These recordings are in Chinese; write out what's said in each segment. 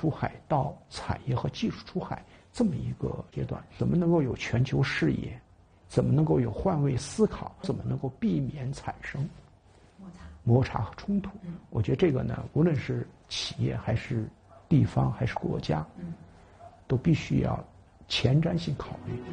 出海到产业和技术出海这么一个阶段，怎么能够有全球视野，怎么能够有换位思考，怎么能够避免产生摩擦和冲突。我觉得这个呢，无论是企业还是地方还是国家，都必须要前瞻性考虑。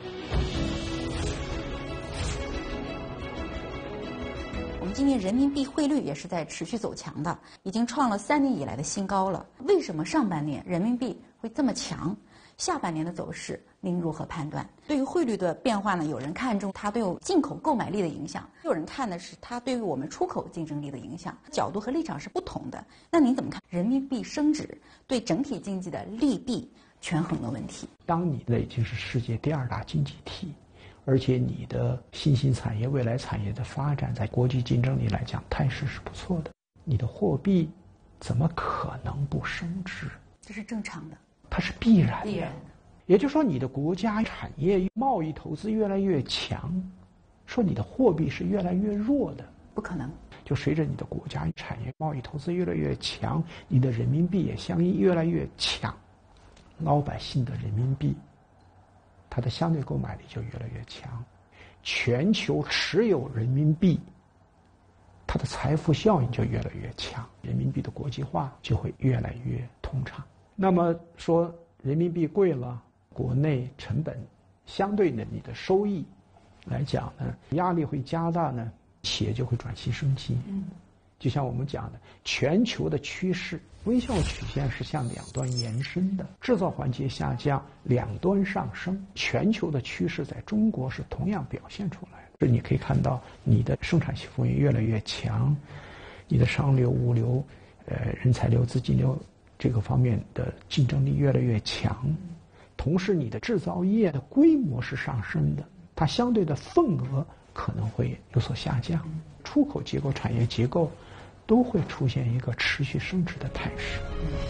我们今年人民币汇率也是在持续走强的，已经创了3年以来的新高了。为什么上半年人民币会这么强？下半年的走势您如何判断？对于汇率的变化呢，有人看重它对进口购买力的影响，有人看的是它对于我们出口竞争力的影响，角度和立场是不同的。那您怎么看人民币升值对整体经济的利弊权衡的问题？ 当你已经是世界第2大经济体，而且你的新兴产业、未来产业的发展，在国际竞争力来讲，态势是不错的。你的货币怎么可能不升值？ 这是正常的， 它是必然的。 必然的。 也就是说，你的国家产业贸易投资越来越强，说你的货币是越来越弱的， 不可能。 就随着你的国家产业贸易投资越来越强，你的人民币也相应越来越强，老百姓的人民币它的相对购买力就越来越强，全球持有人民币它的财富效应就越来越强，人民币的国际化就会越来越通畅。那么说人民币贵了，国内成本相对的你的收益来讲呢，压力会加大呢，企业就会转型升级。就像我们讲的，全球的趋势微笑曲线是向两端延伸的，制造环节下降，两端上升。全球的趋势在中国是同样表现出来的。所以你可以看到，你的生产性服务业越来越强，你的商流、物流、人才流、资金流这个方面的竞争力越来越强。同时，你的制造业的规模是上升的，它相对的份额可能会有所下降，出口结构、产业结构都会出现一个持续升值的态势。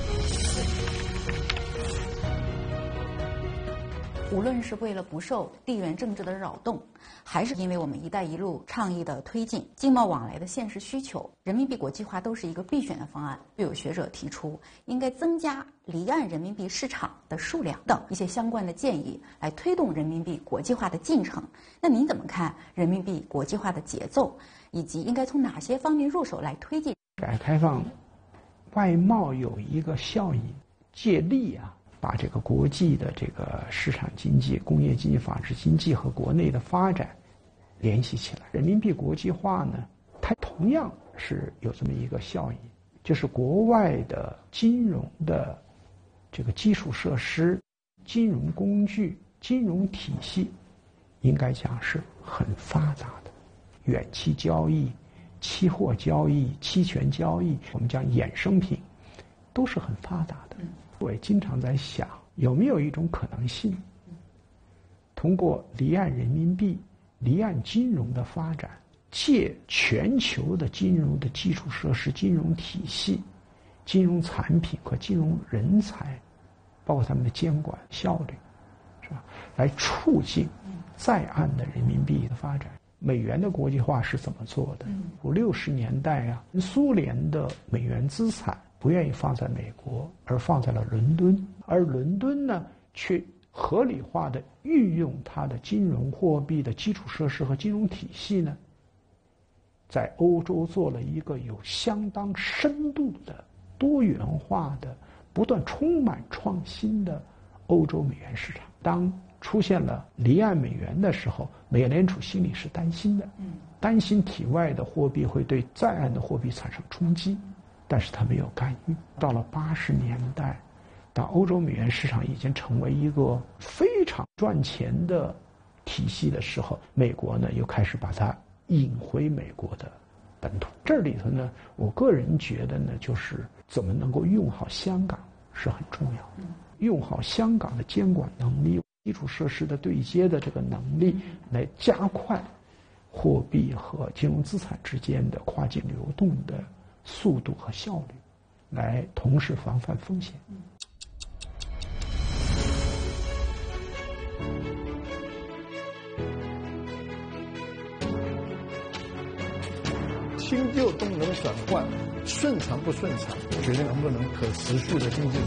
无论是为了不受地缘政治的扰动，还是因为我们“一带一路”倡议的推进、经贸往来的现实需求，人民币国际化都是一个必选的方案。又有学者提出，应该增加离岸人民币市场的数量等一些相关的建议，来推动人民币国际化的进程。那您怎么看人民币国际化的节奏，以及应该从哪些方面入手来推进？ 改革开放外贸有一个效应，借力啊，把这个国际的这个市场经济、工业经济、纺织经济和国内的发展联系起来。人民币国际化呢，它同样是有这么一个效应，就是国外的金融的这个基础设施、金融工具、金融体系，应该讲是很发达的。远期交易、期货交易、期权交易，我们讲衍生品，都是很发达的。我也经常在想，有没有一种可能性，通过离岸人民币、离岸金融的发展，借全球的金融的基础设施、金融体系、金融产品和金融人才，包括他们的监管效率，是吧？来促进在岸的人民币的发展。美元的国际化是怎么做的？50、60年代啊，苏联的美元资产不愿意放在美国，而放在了伦敦，而伦敦呢，却合理化的运用它的金融货币的基础设施和金融体系呢，在欧洲做了一个有相当深度的、多元化的、不断充满创新的欧洲美元市场。当出现了离岸美元的时候，美联储心里是担心的，担心体外的货币会对在岸的货币产生冲击，但是他没有干预。到了80年代，当欧洲美元市场已经成为一个非常赚钱的体系的时候，美国呢又开始把它引回美国的本土。这里头呢，我个人觉得呢，就是怎么能够用好香港是很重要的，用好香港的监管能力、基础设施的对接的这个能力，来加快货币和金融资产之间的跨境流动的速度和效率，来同时防范风险。 新旧动能转换顺畅不顺畅，决定能不能可持续的经济